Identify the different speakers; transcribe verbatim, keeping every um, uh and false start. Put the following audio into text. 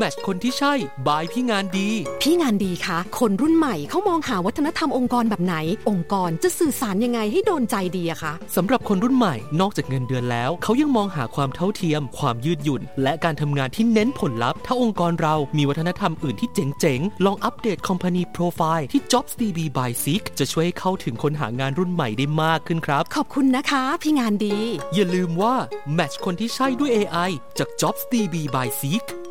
Speaker 1: Match คนที่ใช่ by พี่งานดี
Speaker 2: พี่งานดีคะคนรุ่นใหม่เขามองหาวัฒนธรรมองค์กรแบบไหนองค์กรจะสื่อสารยังไงให้โดนใจดีอะคะ
Speaker 1: สำหรับคนรุ่นใหม่นอกจากเงินเดือนแล้วเขายังมองหาความเท่าเทียมความยืดหยุ่นและการทำงานที่เน้นผลลัพธ์ถ้าองค์กรเรามีวัฒนธรรมอื่นที่เจ๋งๆลองอัปเดต Company Profile ที่ JobsDB by Seek จะช่วยให้เข้าถึงคนหางานรุ่นใหม่ได้มากขึ้นครับ
Speaker 2: ขอบคุณนะคะพี่งานดี
Speaker 1: อย่าลืมว่า Match คนที่ใช่ด้วย เอ ไอ จาก JobsDB by Seek